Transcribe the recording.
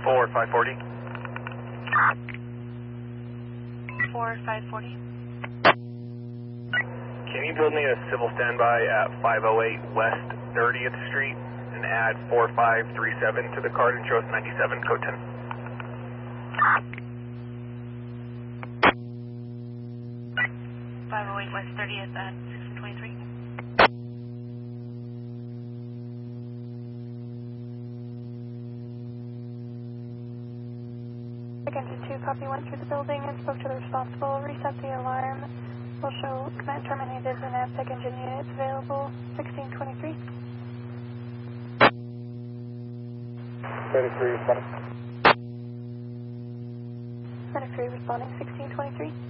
4540. 4540. Can you build me a civil standby at 508 West 30th Street and add 4537 to the card and show us 97 code 10? 508 West 30th at 1623. Engine 2, copy, went through the building and spoke to the responsible, reset the alarm. Will show command terminated and AvTech engine units available, 1623. 33 responding. Medic 3 responding, 1623.